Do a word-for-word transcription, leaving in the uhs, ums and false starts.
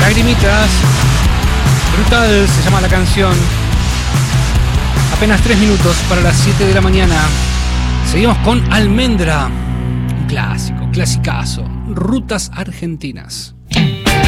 Lagrimitas. Brutal se llama la canción. Apenas tres minutos para las siete de la mañana. Seguimos con Almendra. Un clásico, clasicazo. Rutas Argentinas.